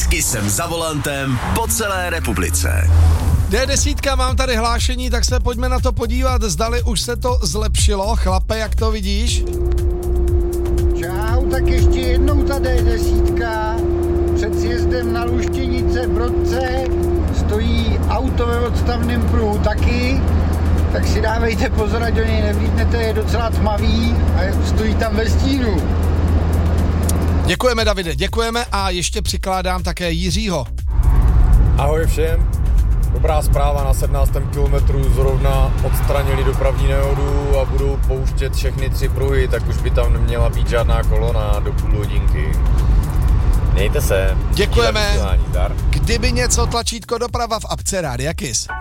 Kissem za volantem po celé republice. D10, mám tady hlášení, tak se pojďme na to podívat, zdali už se to zlepšilo. Chlape, jak to vidíš? Čau, tak ještě jednou ta D10. Před sjezdem na Luštěnice Brodce stojí auto ve odstavném pruhu taky, tak si dávejte pozor, ať do něj nevlítnete, je docela tmavý a stojí tam ve stínu. Děkujeme, Davide, děkujeme a ještě přikládám také Jiřího. Ahoj všem. Dobrá zpráva, na 17. kilometru zrovna odstranili dopravní nehodu a budou pouštět všechny 3 pruhy, tak už by tam neměla být žádná kolona do půl hodinky. Mějte se. Děkujeme. Kdyby něco, tlačítko doprava v apce Rádia Kiss.